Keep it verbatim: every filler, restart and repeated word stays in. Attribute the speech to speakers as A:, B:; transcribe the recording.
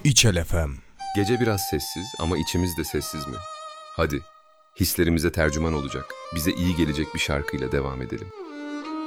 A: İçel F M.
B: Gece biraz sessiz ama içimiz de sessiz mi? Hadi, hislerimize tercüman olacak, bize iyi gelecek bir şarkıyla devam edelim.